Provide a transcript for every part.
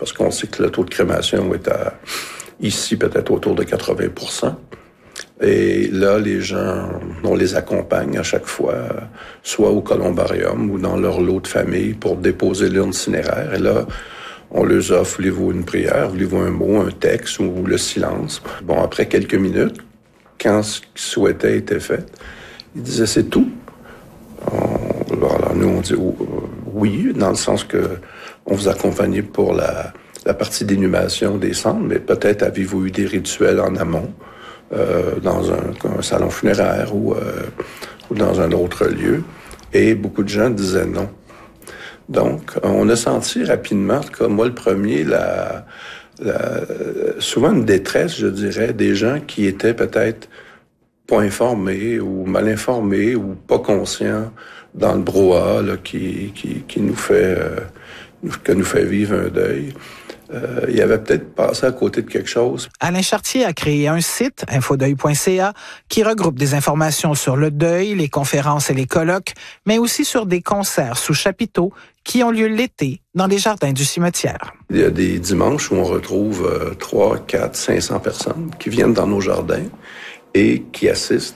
parce qu'on sait que le taux de crémation est ici peut-être autour de 80%. Et là, les gens, on les accompagne à chaque fois, soit au columbarium ou dans leur lot de famille pour déposer l'urne cinéraire. Et là, on leur offre, voulez-vous une prière, voulez-vous un mot, un texte ou le silence. Bon, après quelques minutes, quand ce qu'ils souhaitaient était fait, ils disaient c'est tout. Alors nous, on dit oui, dans le sens que on vous accompagne pour la partie d'inhumation des cendres, mais peut-être avez-vous eu des rituels en amont, dans un salon funéraire ou dans un autre lieu. Et beaucoup de gens disaient non. Donc, on a senti rapidement, comme moi le premier, souvent une détresse, je dirais, des gens qui étaient peut-être pas informés ou mal informés ou pas conscients dans le brouhaha là, qui nous fait vivre un deuil. Il avait peut-être passé à côté de quelque chose. Alain Chartier a créé un site, infodeuil.ca, qui regroupe des informations sur le deuil, les conférences et les colloques, mais aussi sur des concerts sous chapiteaux qui ont lieu l'été dans les jardins du cimetière. Il y a des dimanches où on retrouve 3, 4, 500 personnes qui viennent dans nos jardins et qui assistent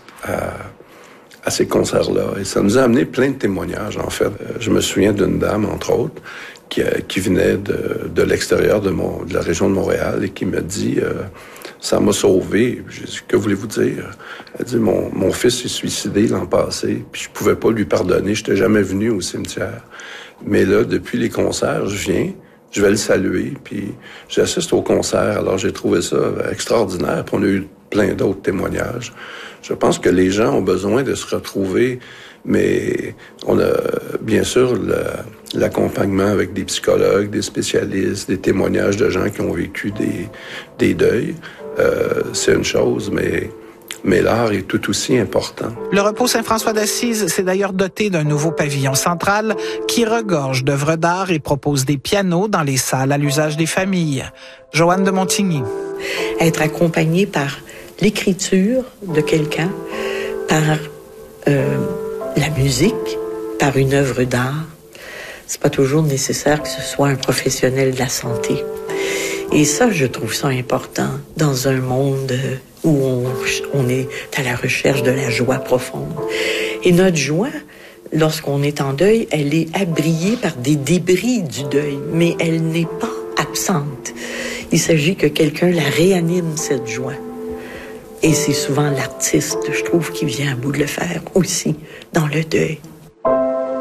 à ces concerts-là. Et ça nous a amené plein de témoignages, en fait. Je me souviens d'une dame, entre autres, qui venait de l'extérieur de la région de Montréal et qui me dit ça m'a sauvé. J'ai dit, que voulez-vous dire? Elle dit, mon fils s'est suicidé l'an passé, puis je pouvais pas lui pardonner, je n'étais jamais venu au cimetière. Mais là, depuis les concerts, je vais le saluer, puis j'assiste au concert. Alors j'ai trouvé ça extraordinaire, puis on a eu plein d'autres témoignages. Je pense que les gens ont besoin de se retrouver, mais on a bien sûr l'accompagnement avec des psychologues, des spécialistes, des témoignages de gens qui ont vécu des deuils. C'est une chose, mais l'art est tout aussi important. Le repos Saint-François d'Assise s'est d'ailleurs doté d'un nouveau pavillon central qui regorge d'œuvres d'art et propose des pianos dans les salles à l'usage des familles. Joanne de Montigny. Être accompagné par l'écriture de quelqu'un, par la musique, par une œuvre d'art, c'est pas toujours nécessaire que ce soit un professionnel de la santé. Et ça, je trouve ça important dans un monde où on est à la recherche de la joie profonde. Et notre joie, lorsqu'on est en deuil, elle est abriée par des débris du deuil, mais elle n'est pas absente. Il s'agit que quelqu'un la réanime, cette joie. Et c'est souvent l'artiste, je trouve, qui vient à bout de le faire aussi dans le deuil.